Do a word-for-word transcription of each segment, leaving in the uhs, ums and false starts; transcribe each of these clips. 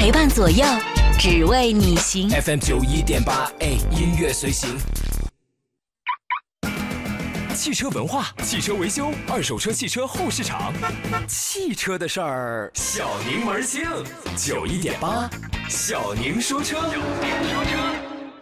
陪伴左右，只为你行。 F M 九一点八，哎，音乐随行。汽车文化，汽车维修，二手车汽车后市场，汽车的事儿，小宁门清。九一点八，小宁说车。小宁说车。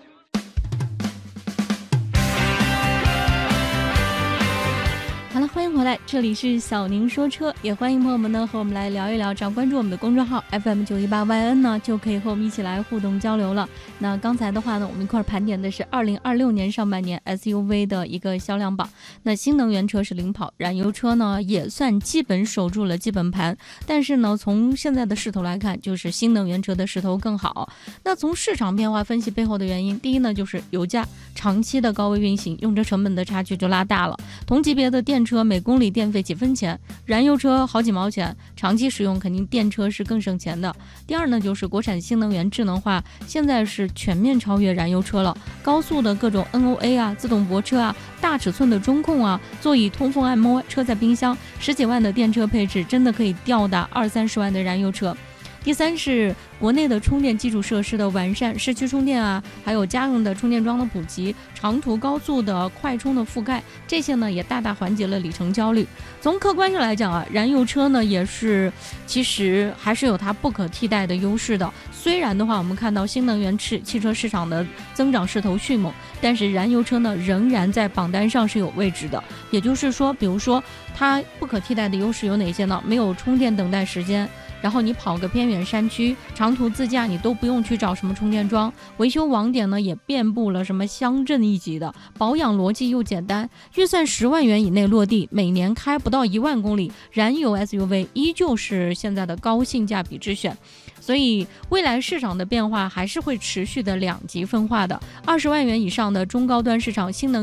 好了，欢迎回来，这里是小宁说车，也欢迎朋友们呢和我们来聊一聊，只要关注我们的公众号 F M 九一八 Y N 呢，就可以和我们一起来互动交流了。那刚才的话呢，我们一块儿盘点的是二零二六年上半年 S U V 的一个销量榜。那新能源车是领跑，燃油车呢也算基本守住了基本盘，但是呢，从现在的势头来看，就是新能源车的势头更好。那从市场变化分析背后的原因，第一呢，就是油价长期的高位运行，用车成本的差距就拉大了。同级别的电车每公里电费几分钱，燃油车好几毛钱，长期使用肯定电车是更省钱的。第二呢，就是国产新能源智能化现在是全面超越燃油车了，高速的各种 N O A 啊，自动泊车啊，大尺寸的中控啊，座椅通风按摩，车载冰箱，十几万的电车配置真的可以吊打二三十万的燃油车。第三是国内的充电基础设施的完善，市区充电啊，还有家用的充电桩的普及，长途高速的快充的覆盖，这些呢也大大缓解了里程焦虑。从客观上来讲啊，燃油车呢也是其实还是有它不可替代的优势的。虽然的话，我们看到新能源汽汽车市场的增长势头迅猛，但是燃油车呢仍然在榜单上是有位置的。也就是说，比如说它不可替代的优势有哪些呢？没有充电等待时间。然后你跑个偏远山区，长途自驾你都不用去找什么充电桩，维修网点呢也遍布了什么乡镇一级的，保养逻辑又简单，预算十万元以内落地，每年开不到一万公里，燃油 S U V 依旧是现在的高性价比之选。所以未来市场的变化还是会持续的两极分化的，二十万元以上的中高端市场新能